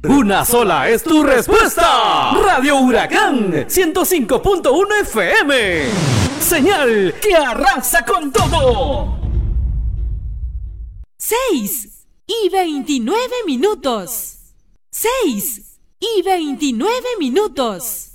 Una sola es tu respuesta. Radio Huracán 105.1 FM. Señal que arrasa con todo. 6:29. 6:29.